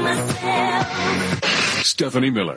Stephanie Miller.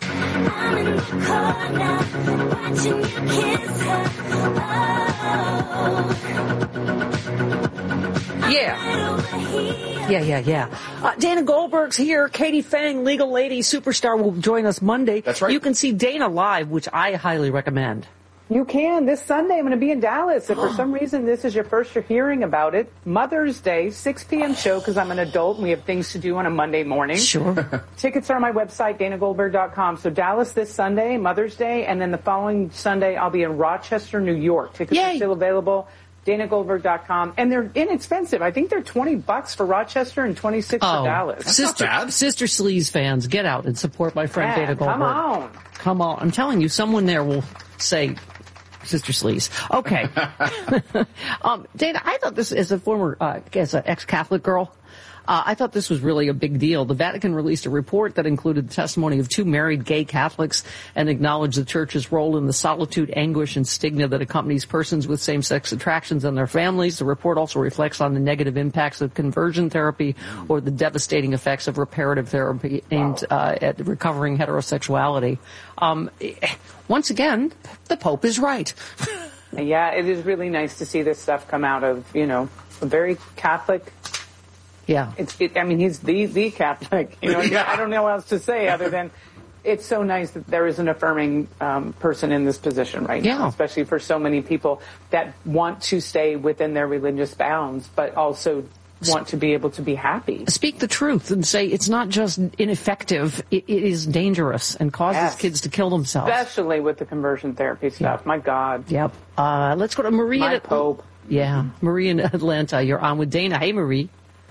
Yeah. Dana Goldberg's here. Katie Fang, legal lady, superstar, will join us Monday. That's right. You can see Dana live, which I highly recommend. You can. This Sunday, I'm going to be in Dallas. If for some reason this is your first you're hearing about it, Mother's Day, 6 p.m. show, because I'm an adult and we have things to do on a Monday morning. Sure. Tickets are on my website, danagoldberg.com. So Dallas this Sunday, Mother's Day, and then the following Sunday, I'll be in Rochester, New York. Tickets are still available. danagoldberg.com, and they're inexpensive. I think they're $20 for Rochester and $26 for Dallas. Sister Sleaze fans, get out and support my friend Dana Goldberg. Come on. I'm telling you, someone there will say Sister Sleaze. Okay. Dana, I thought this, as a former, as an ex-Catholic girl, I thought this was really a big deal. The Vatican released a report that included the testimony of 2 married gay Catholics and acknowledged the Church's role in the solitude, anguish, and stigma that accompanies persons with same-sex attractions and their families. The report also reflects on the negative impacts of conversion therapy or the devastating effects of reparative therapy aimed at recovering heterosexuality. Once again, the Pope is right. Yeah, it is really nice to see this stuff come out of, a very Catholic. Yeah. He's the Catholic. I don't know what else to say other than it's so nice that there is an affirming person in this position right now, especially for so many people that want to stay within their religious bounds, but also want to be able to be happy. Speak the truth and say it's not just ineffective, it is dangerous and causes kids to kill themselves. Especially with the conversion therapy stuff. My God. Yep. Let's go to Marie. My Pope. Yeah. Marie in Atlanta. You're on with Dana. Hey, Marie.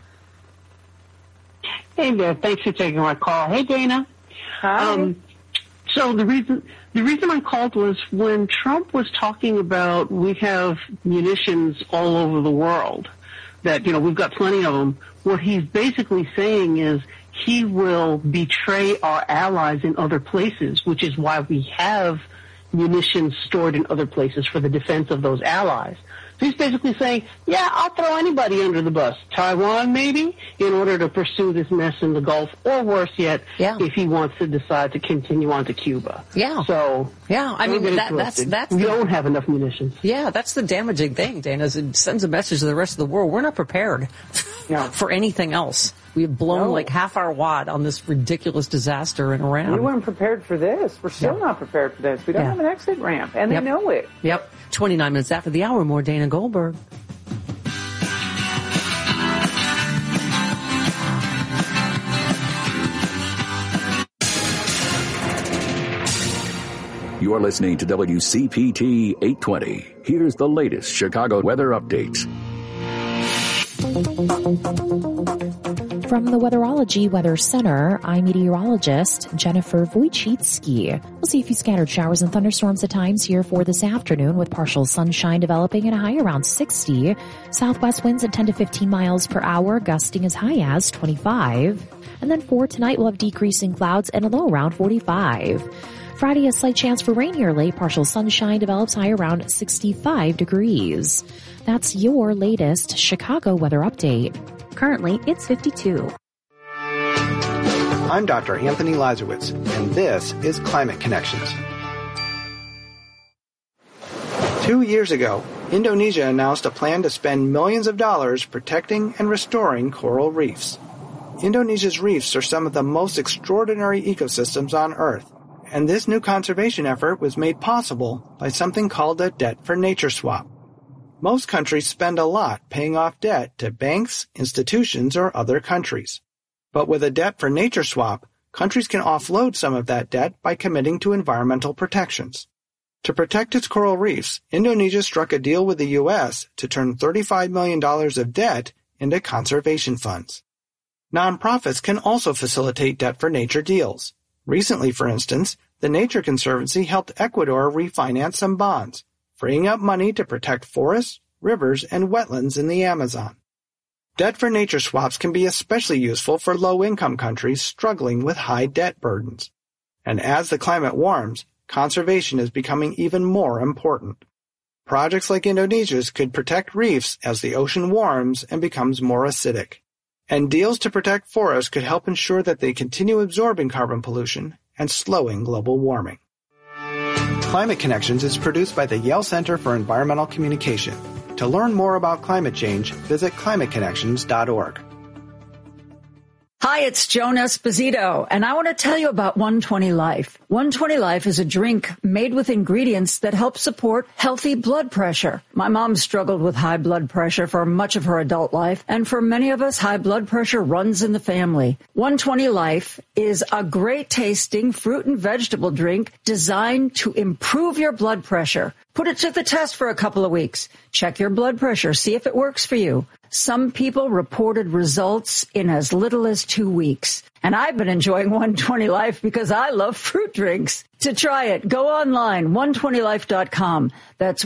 Hey there, thanks for taking my call. Hey, Dana. Hi. So the reason I called was when Trump was talking about we have munitions all over the world, that, we've got plenty of them. What he's basically saying is he will betray our allies in other places, which is why we have munitions stored in other places for the defense of those allies. So he's basically saying, I'll throw anybody under the bus. Taiwan, maybe, in order to pursue this mess in the Gulf, or worse yet, if he wants to decide to continue on to Cuba. Yeah. So, that's we don't have enough munitions. Yeah, that's the damaging thing, Dana, is it sends a message to the rest of the world. We're not prepared for anything else. We have blown like half our wad on this ridiculous disaster in Iran. We weren't prepared for this. We're still not prepared for this. We don't have an exit ramp, and they know it. Yep. 29 minutes after the hour, more Dana Goldberg. You are listening to WCPT 820. Here's the latest Chicago weather updates. From the Weatherology Weather Center, I'm meteorologist Jennifer Wojcicki. We'll see a few scattered showers and thunderstorms at times here for this afternoon, with partial sunshine developing at a high around 60. Southwest winds at 10 to 15 miles per hour, gusting as high as 25. And then for tonight, we'll have decreasing clouds and a low around 45. Friday, a slight chance for rain here late. Partial sunshine develops high around 65 degrees. That's your latest Chicago weather update. Currently, it's 52. I'm Dr. Anthony Lazarowitz, and this is Climate Connections. 2 years ago, Indonesia announced a plan to spend millions of dollars protecting and restoring coral reefs. Indonesia's reefs are some of the most extraordinary ecosystems on Earth, and this new conservation effort was made possible by something called a debt for nature swap. Most countries spend a lot paying off debt to banks, institutions, or other countries. But with a debt for nature swap, countries can offload some of that debt by committing to environmental protections. To protect its coral reefs, Indonesia struck a deal with the U.S. to turn $35 million of debt into conservation funds. Nonprofits can also facilitate debt for nature deals. Recently, for instance, the Nature Conservancy helped Ecuador refinance some bonds, freeing up money to protect forests, rivers, and wetlands in the Amazon. Debt for nature swaps can be especially useful for low-income countries struggling with high debt burdens. And as the climate warms, conservation is becoming even more important. Projects like Indonesia's could protect reefs as the ocean warms and becomes more acidic. And deals to protect forests could help ensure that they continue absorbing carbon pollution and slowing global warming. Climate Connections is produced by the Yale Center for Environmental Communication. To learn more about climate change, visit climateconnections.org. Hi, it's Joan Esposito, and I want to tell you about 120 Life. 120 Life is a drink made with ingredients that help support healthy blood pressure. My mom struggled with high blood pressure for much of her adult life, and for many of us, high blood pressure runs in the family. 120 Life is a great-tasting fruit and vegetable drink designed to improve your blood pressure. Put it to the test for a couple of weeks. Check your blood pressure. See if it works for you. Some people reported results in as little as 2 weeks. And I've been enjoying 120 Life because I love fruit drinks. To try it, go online, 120life.com. That's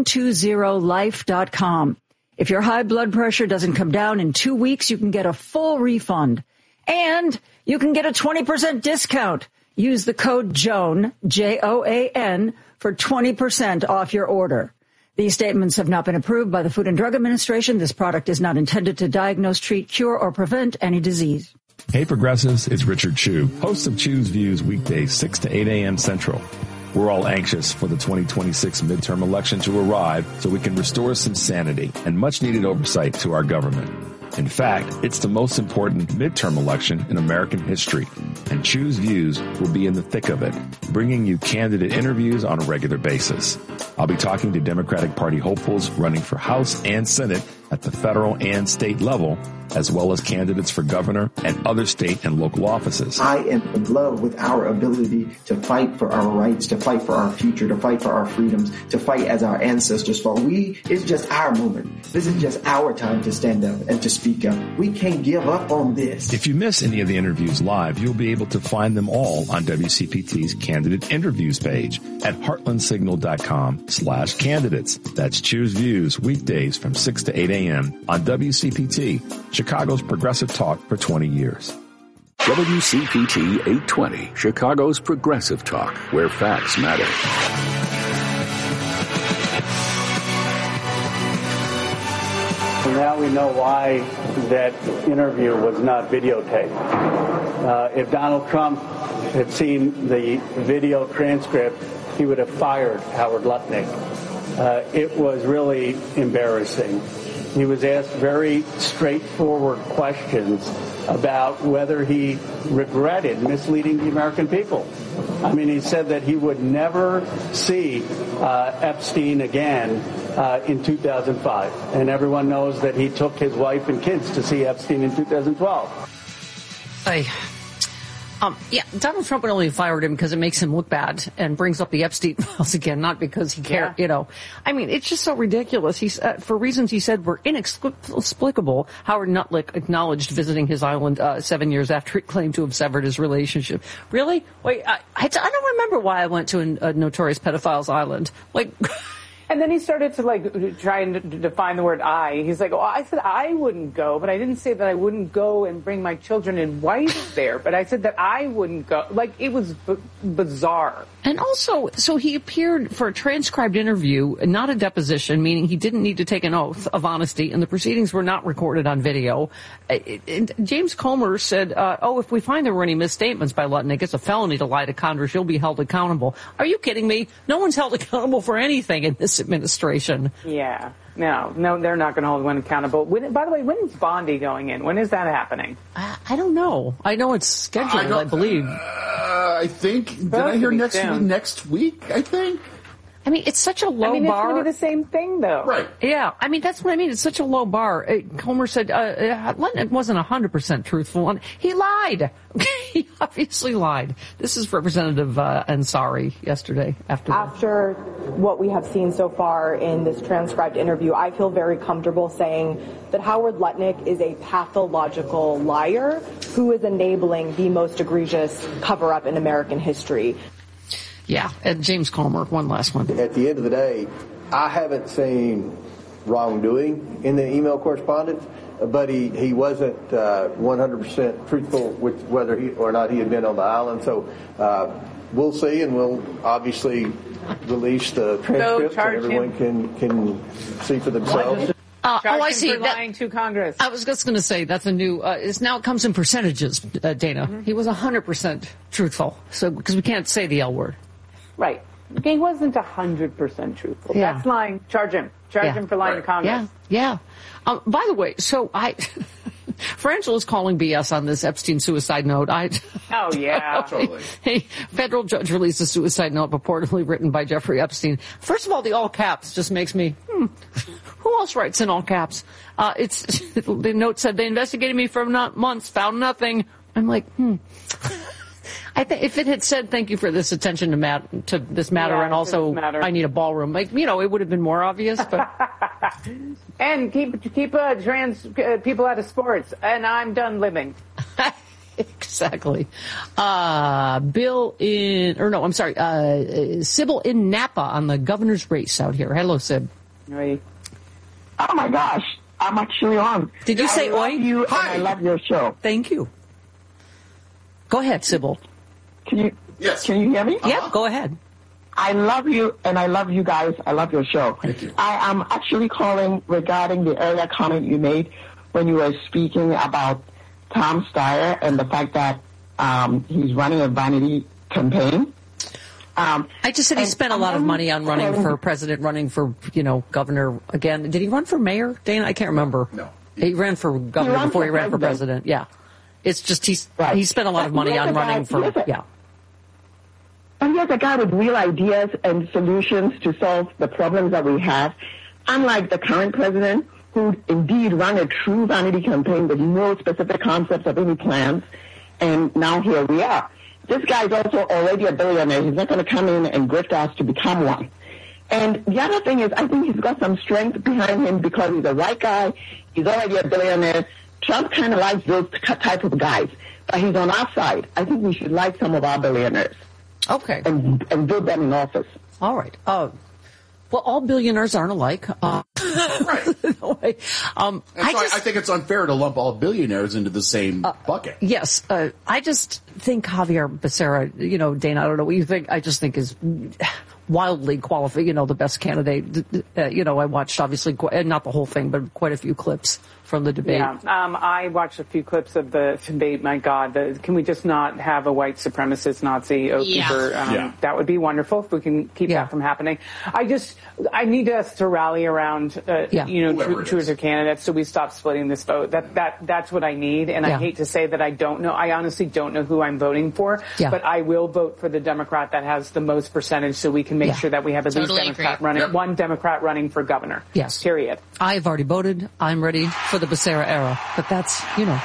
120life.com. If your high blood pressure doesn't come down in 2 weeks, you can get a full refund. And you can get a 20% discount. Use the code JOAN, Joan, for 20% off your order. These statements have not been approved by the Food and Drug Administration. This product is not intended to diagnose, treat, cure, or prevent any disease. Hey, Progressives, it's Richard Chu, host of Chu's Views weekdays 6 to 8 a.m. Central. We're all anxious for the 2026 midterm election to arrive so we can restore some sanity and much-needed oversight to our government. In fact, it's the most important midterm election in American history, and Chu's Views will be in the thick of it, bringing you candidate interviews on a regular basis. I'll be talking to Democratic Party hopefuls running for House and Senate at the federal and state level, as well as candidates for governor and other state and local offices. I am in love with our ability to fight for our rights, to fight for our future, to fight for our freedoms, to fight as our ancestors fought. It's just our moment. This is just our time to stand up and to speak up. We can't give up on this. If you miss any of the interviews live, you'll be able to find them all on WCPT's candidate interviews page at heartlandsignal.com/candidates. That's Choose Views weekdays from 6 to 8 a.m. on WCPT, Chicago's progressive talk for 20 years. WCPT 820, Chicago's progressive talk, where facts matter. Now we know why that interview was not videotaped. If Donald Trump had seen the video transcript, he would have fired Howard Lutnick. It was really embarrassing. He was asked very straightforward questions about whether he regretted misleading the American people. I mean, he said that he would never see Epstein again in 2005. And everyone knows that he took his wife and kids to see Epstein in 2012. Yeah, Donald Trump would only fired him because it makes him look bad and brings up the Epstein files again, not because he cared, you know. I mean, it's just so ridiculous. He's, for reasons he said were inexplicable, Howard Lutnick acknowledged visiting his island 7 years after he claimed to have severed his relationship. Really? Wait, I don't remember why I went to a notorious pedophile's island. Like... And then he started to try and define the word I. He's like, oh, I said I wouldn't go, but I didn't say that I wouldn't go and bring my children and wife there. But I said that I wouldn't go. Like, it was bizarre. And also, so he appeared for a transcribed interview, not a deposition, meaning he didn't need to take an oath of honesty, and the proceedings were not recorded on video. And James Comer said, if we find there were any misstatements by Lutnick, it's a felony to lie to Congress. You'll be held accountable. Are you kidding me? No one's held accountable for anything in this administration. Yeah. No, they're not going to hold one accountable. By the way, when is Bondi going in? When is that happening? I don't know. I know it's scheduled, I believe. I think, did I hear next week, I think? I mean, it's such a low bar. It's going to be the same thing, though. Right. Yeah. I mean, that's what I mean. It's such a low bar. Comer said Lutnick wasn't 100% truthful. He lied. He obviously lied. This is Representative Ansari yesterday. After what we have seen so far in this transcribed interview, I feel very comfortable saying that Howard Lutnick is a pathological liar who is enabling the most egregious cover-up in American history. Yeah, and James Comer, one last one. At the end of the day, I haven't seen wrongdoing in the email correspondence, but he wasn't 100% truthful with whether he or not he had been on the island. So we'll see, and we'll obviously release the transcript so everyone can see for themselves. I see. Lying to Congress. I was just going to say that's a new. It comes in percentages, Dana. Mm-hmm. He was 100% truthful, so because we can't say the L word. Right. He wasn't 100% truthful. Yeah. That's lying. Charge him. Charge him for lying to Congress. Yeah. By the way, so Frangela's calling BS on this Epstein suicide note. Oh, yeah. Totally. A federal judge released a suicide note purportedly written by Jeffrey Epstein. First of all, the all caps just makes me, who else writes in all caps? The note said, they investigated me for months, found nothing. I'm like, I think if it had said thank you for this attention to this matter, and also I need a ballroom, it would have been more obvious. But and keep trans people out of sports, and I'm done living. Exactly. Sybil in Napa on the governor's race out here. Hello, Sib. Oi. Oh my gosh, I'm actually on. Did you say oi? I love you. Hi. And I love your show. Thank you. Go ahead, Sybil. Can you hear me? Yep, go ahead. I love you, and I love you guys. I love your show. Thank you. I am actually calling regarding the earlier comment you made when you were speaking about Tom Steyer and the fact that he's running a vanity campaign. I just said he spent a lot of money on running for president, running for, governor again. Did he run for mayor, Dana? I can't remember. No. He ran for governor before he ran for president. Yeah. It's just he spent a lot of money on running for, And here's a guy with real ideas and solutions to solve the problems that we have, unlike the current president, who indeed ran a true vanity campaign with no specific concepts of any plans, and now here we are. This guy's also already a billionaire. He's not going to come in and grift us to become one. And the other thing is, I think he's got some strength behind him because he's a white guy. He's already a billionaire. Trump kind of likes those type of guys, but he's on our side. I think we should like some of our billionaires. Okay. And build them in office. All right. Well, all billionaires aren't alike. Right. I think it's unfair to lump all billionaires into the same bucket. Yes. I just think Javier Becerra, Dana, I don't know what you think. I just think is wildly qualified, the best candidate. I watched, obviously, not the whole thing, but quite a few clips from the debate. Yeah, I watched a few clips of the debate. My God, can we just not have a white supremacist Nazi oath keeper? That would be wonderful if we can keep that from happening. I need us to rally around, choose our candidates so we stop splitting this vote. That's what I need. And I hate to say that I don't know. I honestly don't know who I'm voting for, but I will vote for the Democrat that has the most percentage so we can make sure that we have at least one Democrat running for governor. Yes. Period. I've already voted. I'm ready for the Becerra era. But that's,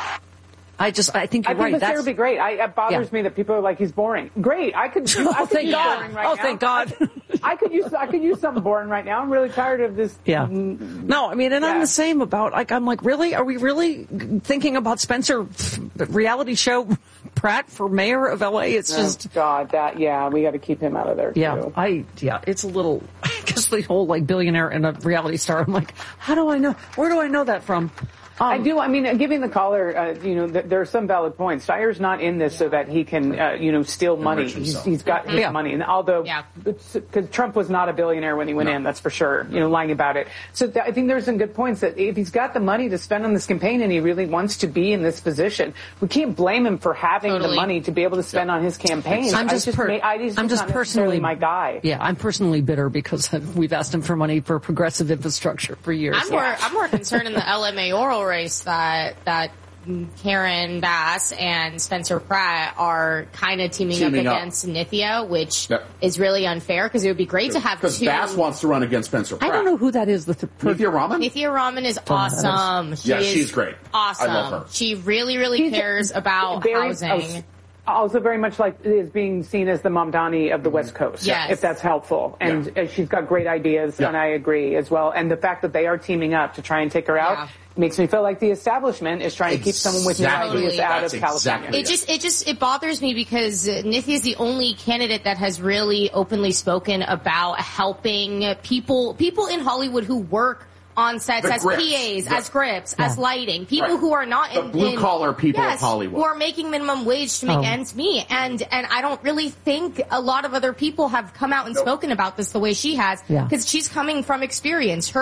I think you're right. I think Becerra would be great. It bothers me that people are like, he's boring. Great. I could use boring right now. Thank God. I could use something boring right now. I'm really tired of this. Yeah. No, I'm the same about, I'm like, really? Are we really thinking about Spencer reality show Pratt for mayor of LA? It's just. God, we got to keep him out of there too. It's a little, I guess the whole billionaire and a reality star. I'm like, how do I know? Where do I know that from? I do. Giving the caller, there are some valid points. Steyer's not in this so that he can, steal money. He's got his money. And although, because Trump was not a billionaire when he went in, that's for sure, lying about it. So I think there's some good points that if he's got the money to spend on this campaign and he really wants to be in this position, we can't blame him for having the money to be able to spend on his campaign. I'm just personally my guy. Yeah, I'm personally bitter because we've asked him for money for progressive infrastructure for years. I'm more concerned in the LA mayoral race that Karen Bass and Spencer Pratt are kind of teaming up against Nithya, which is really unfair because it would be great to have two. Because Bass wants to run against Spencer Pratt. I don't know who that is. Nithya Raman? Nithya Raman is awesome. She's great. Awesome. I love her. She really, really cares about housing. Also very much is being seen as the Mamdani of the West Coast, if that's helpful. And she's got great ideas, and I agree as well. And the fact that they are teaming up to try and take her out makes me feel like the establishment is trying to keep someone with new ideas out of California. It bothers me because Nithya is the only candidate that has really openly spoken about helping people in Hollywood who work on sets as PAs, as grips, as lighting, people who are not in blue-collar people of Hollywood. Who are making minimum wage to make ends meet. And I don't really think a lot of other people have come out and spoken about this the way she has, because she's coming from experience. Her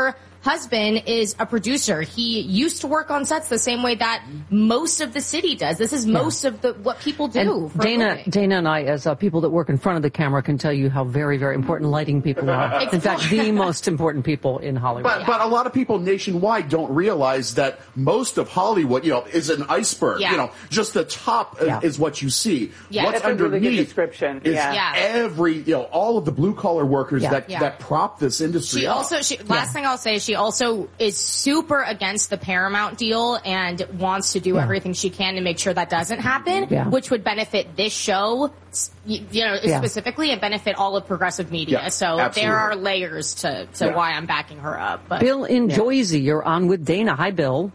husband is a producer. He used to work on sets the same way that most of the city does. This is most of what people do. And Dana and I, as people that work in front of the camera, can tell you how very, very important lighting people are. In fact, the most important people in Hollywood. But a lot of people nationwide don't realize that most of Hollywood, is an iceberg. Yeah. Just the top is what you see. Yeah. What's That's underneath a really good description. is every, all of the blue collar workers that prop this industry up. Last thing I'll say is she also is super against the Paramount deal and wants to do everything she can to make sure that doesn't happen, which would benefit this show, specifically, and benefit all of progressive media. Yeah, so absolutely. there are layers to why I'm backing her up. But, Bill in Joyzy, you're on with Dana. Hi, Bill.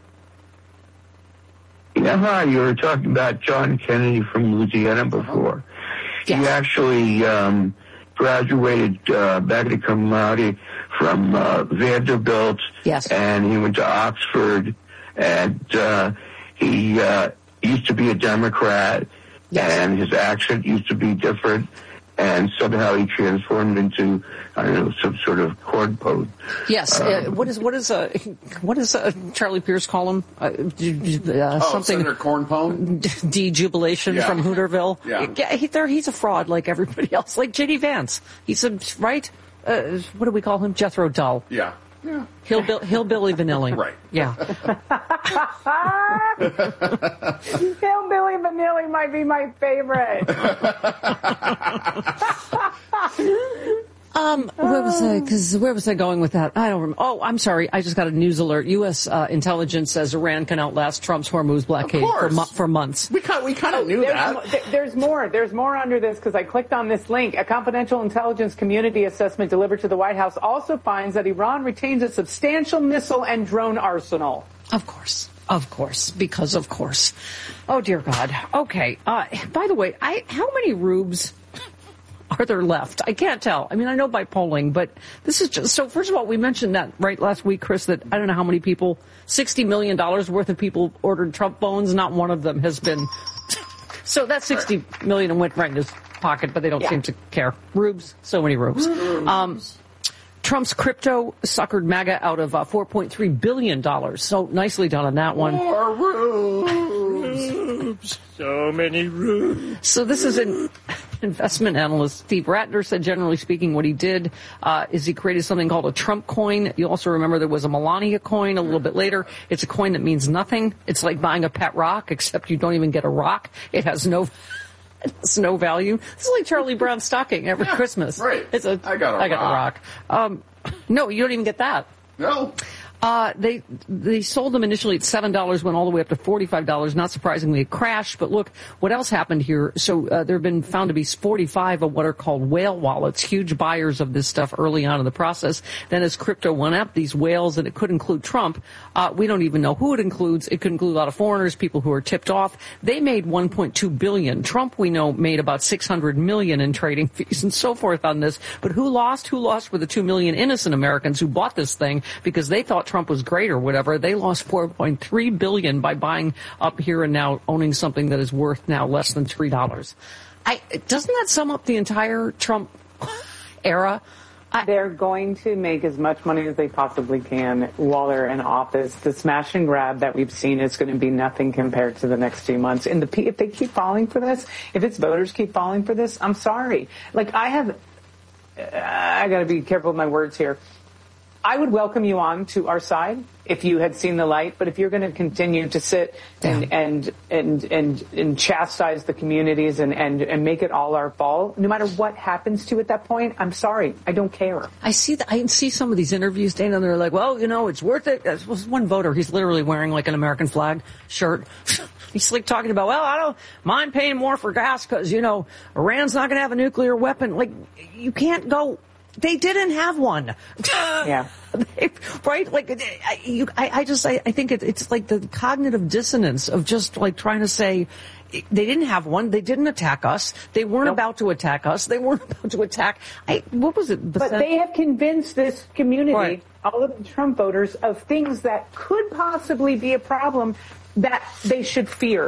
Yeah, hi. You were talking about John Kennedy from Louisiana before. Yes. He actually graduated magna cum laude from Vanderbilt. Yes. And he went to Oxford. And he used to be a Democrat. Yes. And his accent used to be different. And somehow he transformed into, I don't know, some sort of corn poet. Yes. What does Charlie Pierce call him? Something Senator Corn Pone? Dejubilation from Hooterville. Yeah. He's a fraud like everybody else, like J.D. Vance. He's right. What do we call him? Jethro Tull. Yeah. Yeah. Hillbilly Vanilli. Right. Yeah. Hillbilly Vanilli might be my favorite. Where was I going with that? I don't remember. Oh, I'm sorry. I just got a news alert. U.S. intelligence says Iran can outlast Trump's Hormuz blockade for months. We kind of knew that. There's more. There's more under this because I clicked on this link. A confidential intelligence community assessment delivered to the White House also finds that Iran retains a substantial missile and drone arsenal. Of course. Because of course. Oh, dear God. Okay. By the way, how many rubes are there left? I can't tell. I mean, I know by polling, but this is just, so first of all, we mentioned that right last week, Chris, that I don't know how many people, $60 million worth of people ordered Trump phones. Not one of them has been. So that $60 million went right in his pocket, but they don't seem to care. Rubes, so many rubes. Trump's crypto suckered MAGA out of $4.3 billion. So nicely done on that one. More rubes. So many rubes. So this is an investment analyst, Steve Ratner, said generally speaking what he did is he created something called a Trump coin. You also remember there was a Melania coin a little bit later. It's a coin that means nothing. It's like buying a pet rock, except you don't even get a rock. It has no value. This is like Charlie Brown's stocking every Christmas. Right. I got a rock. No, you don't even get that. No. They sold them initially at $7, went all the way up to $45. Not surprisingly, it crashed. But look, what else happened here? So there have been found to be 45 of what are called whale wallets, huge buyers of this stuff early on in the process. Then as crypto went up, these whales, and it could include Trump, we don't even know who it includes. It could include a lot of foreigners, people who are tipped off. They made $1.2 billion. Trump, we know, made about $600 million in trading fees and so forth on this. But who lost? Who lost were the 2 million innocent Americans who bought this thing because they thought Trump was great or whatever. They lost $4.3 billion by buying up here and now owning something that is worth now less than $3. Doesn't that sum up the entire Trump era? They're going to make as much money as they possibly can while they're in office. The smash and grab that we've seen is going to be nothing compared to the next 2 months. And if they keep falling for this, if its voters keep falling for this, I'm sorry. Like I got to be careful with my words here. I would welcome you on to our side if you had seen the light, but if you're going to continue to sit and chastise the communities and make it all our fault, no matter what happens to at that point, I'm sorry, I don't care. I see some of these interviews, Dana, and they're like, well, it's worth it. There was one voter, he's literally wearing like an American flag shirt. He's like talking about, well, I don't mind paying more for gas because, Iran's not going to have a nuclear weapon. Like, you can't go. They didn't have one. Yeah. Right? Like, I think it's like the cognitive dissonance of just like trying to say they didn't have one. They didn't attack us. They weren't about to attack us. They weren't about to attack. What was it? But they have convinced this community, all of the Trump voters, of things that could possibly be a problem that they should fear.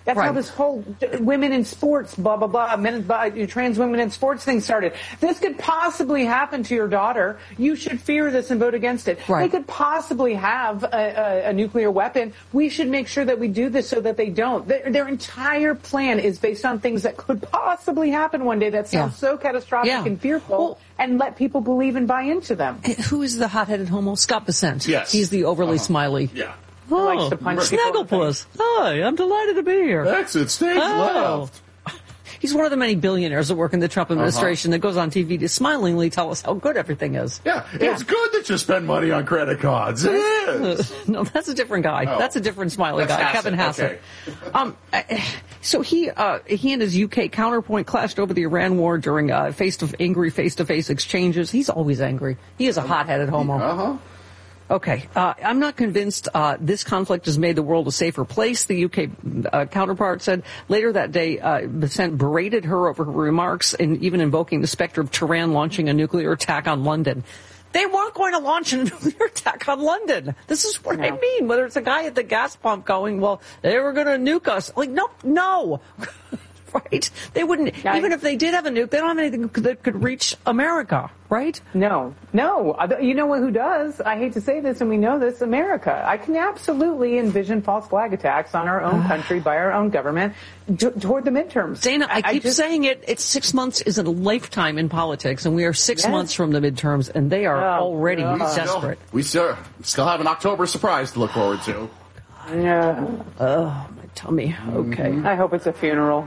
That's how this whole women in sports, blah, blah, blah, trans women in sports thing started. This could possibly happen to your daughter. You should fear this and vote against it. They could possibly have a nuclear weapon. We should make sure that we do this so that they don't. Their entire plan is based on things that could possibly happen one day that sounds so catastrophic and fearful, and let people believe and buy into them. Who is the hot-headed homo? Scott Bessent. Yes. He's the overly smiley. Yeah. Oh, likes to punch Snagglepuss. Hi, I'm delighted to be here. Exit stage left. He's one of the many billionaires that work in the Trump administration that goes on TV to smilingly tell us how good everything is. Yeah, it's good that you spend money on credit cards. It is. No, that's a different guy. Oh. That's a different smiley guy, Kevin Hassett. Okay. So he and his UK counterpoint clashed over the Iran war during angry face-to-face exchanges. He's always angry. He is a hot-headed homo. Okay, I'm not convinced this conflict has made the world a safer place, the UK counterpart said. Later that day, Bessent berated her over her remarks and even invoking the specter of Tehran launching a nuclear attack on London. They weren't going to launch a nuclear attack on London. This is what I mean. Whether it's a guy at the gas pump going, well, they were going to nuke us. Like, no. Right? They wouldn't, even if they did have a nuke, they don't have anything that could reach America, right? No. You know who does? I hate to say this, and we know this, America. I can absolutely envision false flag attacks on our own country by our own government toward the midterms. Dana, I keep saying it. It's 6 months is a lifetime in politics, and we are 6 months from the midterms, and they are already desperate. We still have an October surprise to look forward to. Yeah. Oh, my tummy. Okay. I hope it's a funeral.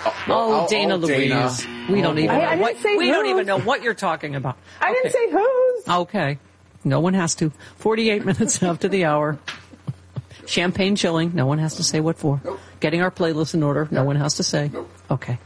Dana Louise. Dana. We don't even know. We don't even know what you're talking about. I didn't say whose. Okay. No one has to. 48 minutes after the hour. Champagne chilling. No one has to say what for. Nope. Getting our playlist in order. No one has to say. Nope. Okay.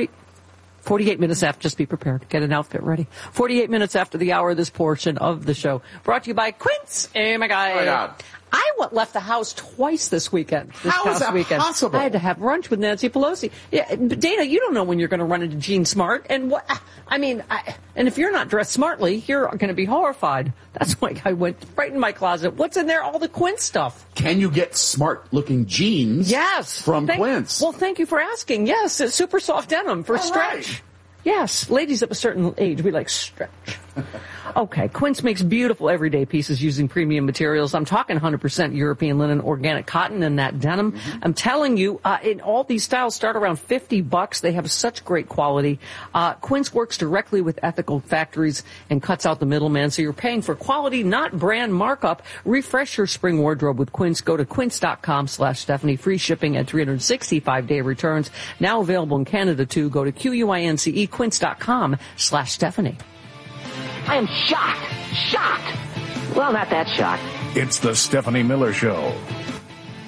48 minutes after. Just be prepared. Get an outfit ready. 48 minutes after the hour of this portion of the show. Brought to you by Quince. Oh, my God. I left the house twice this weekend. How is that possible? I had to have brunch with Nancy Pelosi. Yeah, Dana, you don't know when you're going to run into Jean Smart. And and if you're not dressed smartly, you're going to be horrified. That's why I went right in my closet. What's in there? All the Quince stuff. Can you get smart-looking jeans? Yes. From Quince? Well, thank you for asking. Yes, it's super soft denim for stretch. Right. Yes, ladies of a certain age, we like stretch. Okay, Quince makes beautiful everyday pieces using premium materials. I'm talking 100% European linen, organic cotton, and that denim. I'm telling you, in all these styles start around $50. They have such great quality. Quince works directly with ethical factories and cuts out the middleman, so you're paying for quality, not brand markup. Refresh your spring wardrobe with Quince. Go to quince.com/Stephanie. Free shipping and 365-day returns. Now available in Canada, too. Go to QUINCE, quince.com/Stephanie. I am shocked. Well, not that shocked. It's the Stephanie Miller Show.